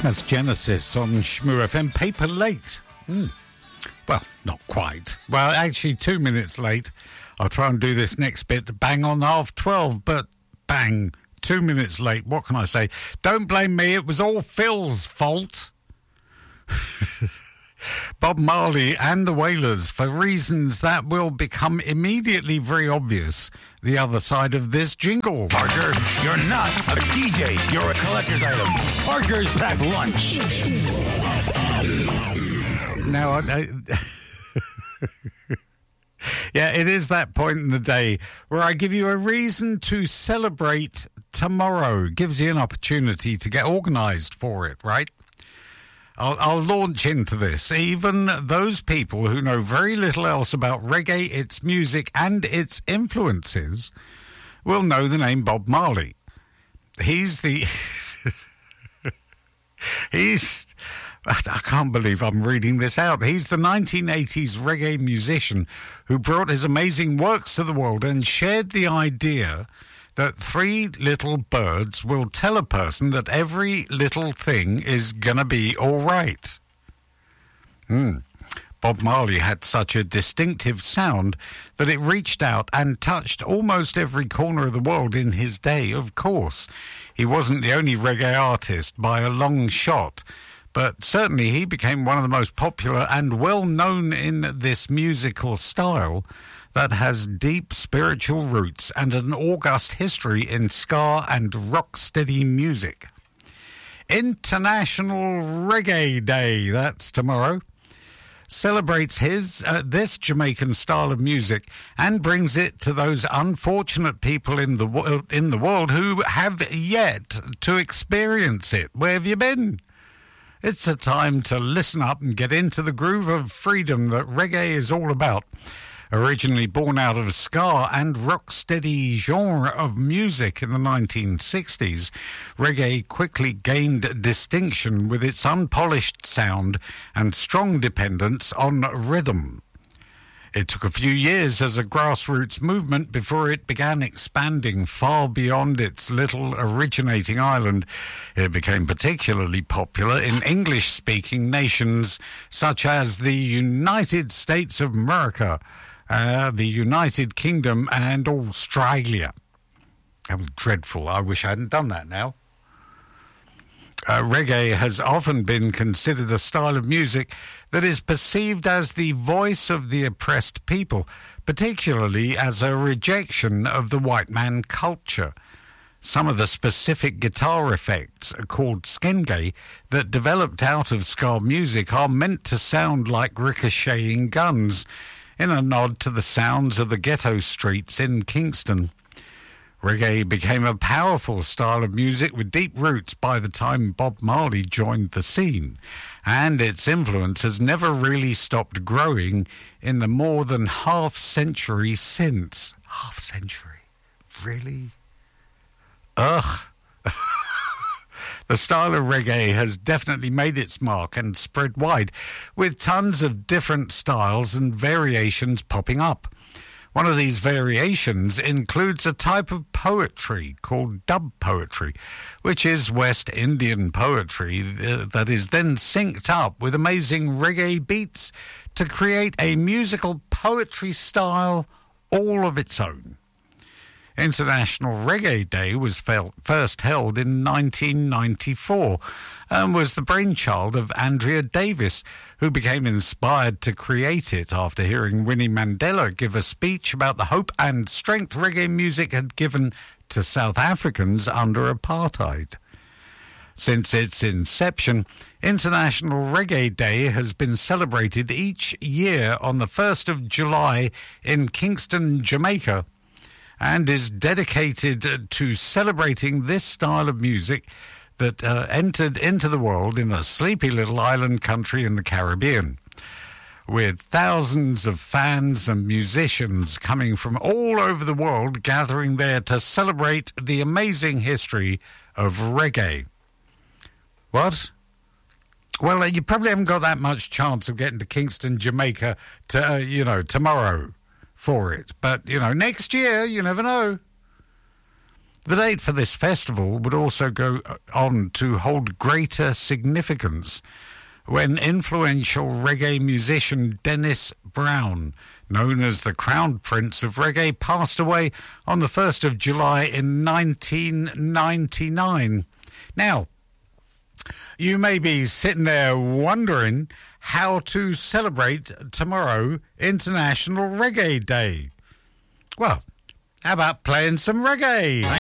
That's Genesis on Shmoo FM. Paper late. Well, not quite. Well, actually 2 minutes late. I'll try and do this next bit bang on 12:30, but bang, 2 minutes late. What can I say? Don't blame me. It was all Phil's fault. Bob Marley and the Wailers, for reasons that will become immediately very obvious the other side of this jingle. Parker, you're not a DJ. You're a collector's item. Parker's packed lunch. Now, yeah, it is that point in the day where I give you a reason to celebrate tomorrow. Gives you an opportunity to get organised for it, right? I'll launch into this. Even those people who know very little else about reggae, its music and its influences will know the name Bob Marley. He's I can't believe I'm reading this out. He's the 1980s reggae musician who brought his amazing works to the world and shared the idea that three little birds will tell a person that every little thing is gonna be all right. Bob Marley had such a distinctive sound that it reached out and touched almost every corner of the world in his day, of course. He wasn't the only reggae artist by a long shot, but certainly he became one of the most popular and well-known in this musical style that has deep spiritual roots and an august history in ska and rocksteady music. International Reggae Day, that's tomorrow, celebrates this Jamaican style of music and brings it to those unfortunate people in the world who have yet to experience it. Where have you been? It's a time to listen up and get into the groove of freedom that reggae is all about. Originally born out of ska and rocksteady genre of music in the 1960s, reggae quickly gained distinction with its unpolished sound and strong dependence on rhythm. It took a few years as a grassroots movement before it began expanding far beyond its little originating island. It became particularly popular in English-speaking nations such as the United States of America, the United Kingdom and Australia. That was dreadful. I wish I hadn't done that now. Reggae has often been considered a style of music that is perceived as the voice of the oppressed people, particularly as a rejection of the white man culture. Some of the specific guitar effects called skenge that developed out of ska music are meant to sound like ricocheting guns, in a nod to the sounds of the ghetto streets in Kingston. Reggae became a powerful style of music with deep roots by the time Bob Marley joined the scene, and its influence has never really stopped growing in the more than half-century since. Half-century? Really? Ugh. The style of reggae has definitely made its mark and spread wide, with tons of different styles and variations popping up. One of these variations includes a type of poetry called dub poetry, which is West Indian poetry that is then synced up with amazing reggae beats to create a musical poetry style all of its own. International Reggae Day was first held in 1994 and was the brainchild of Andrea Davis, who became inspired to create it after hearing Winnie Mandela give a speech about the hope and strength reggae music had given to South Africans under apartheid. Since its inception, International Reggae Day has been celebrated each year on the 1st of July in Kingston, Jamaica, and is dedicated to celebrating this style of music that entered into the world in a sleepy little island country in the Caribbean, with thousands of fans and musicians coming from all over the world gathering there to celebrate the amazing history of reggae. What? Well, you probably haven't got that much chance of getting to Kingston, Jamaica, tomorrow for it. But, next year, you never know. The date for this festival would also go on to hold greater significance when influential reggae musician Dennis Brown, known as the Crown Prince of Reggae, passed away on the 1st of July in 1999. Now, you may be sitting there wondering how to celebrate tomorrow, International Reggae Day. Well, how about playing some reggae?